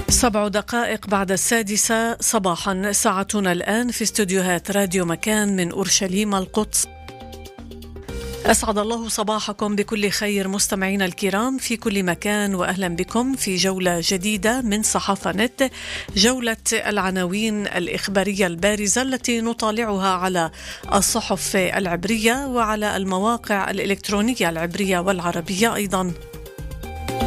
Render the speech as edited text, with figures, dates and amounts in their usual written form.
7 دقائق بعد 6 صباحا، ساعتنا الآن في استوديوهات راديو مكان من أورشليم القدس. أسعد الله صباحكم بكل خير مستمعينا الكرام في كل مكان، وأهلا بكم في جولة جديدة من صحافة نت، جولة العناوين الإخبارية البارزة التي نطالعها على الصحف العبرية وعلى المواقع الإلكترونية العبرية والعربية أيضا.